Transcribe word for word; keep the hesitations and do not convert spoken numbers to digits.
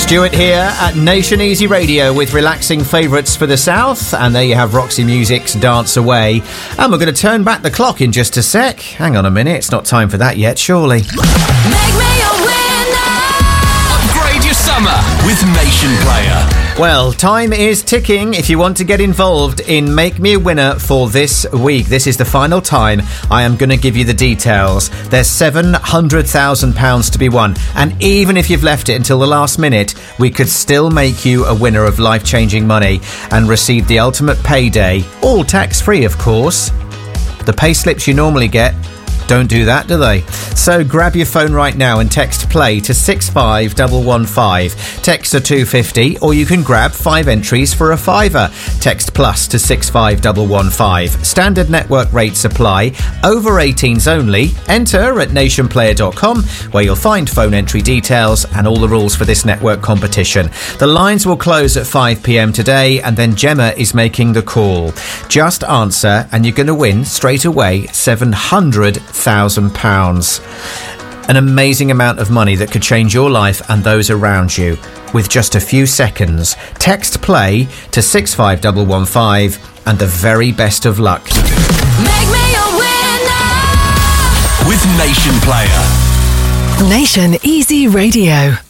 Stuart here at Nation Easy Radio with relaxing favourites for the South. And there you have Roxy Music's Dance Away. And we're going to turn back the clock in just a sec. Hang on a minute, it's not time for that yet, surely. Make me a winner! Upgrade your summer with Nation Player. Well, time is ticking if you want to get involved in Make Me a Winner for this week. This is the final time I am going to give you the details. There's seven hundred thousand pounds to be won. And even if you've left it until the last minute, we could still make you a winner of life-changing money and receive the ultimate payday. All tax-free, of course. The pay slips you normally get don't do that, do they? So grab your phone right now and text play to six five one one five. Text to two fifty, or you can grab five entries for a fiver. Text plus to six five one one five. Standard network rates apply. Over eighteens only. Enter at nation player dot com, where you'll find phone entry details and all the rules for this network competition. The lines will close at five p.m. today, and then Gemma is making the call. Just answer and you're going to win straight away seven hundred thousand pounds. An amazing amount of money that could change your life and those around you with just a few seconds. Text play to six five one one five and the very best of luck. Make me a winner! With Nation Player. Nation Easy Radio.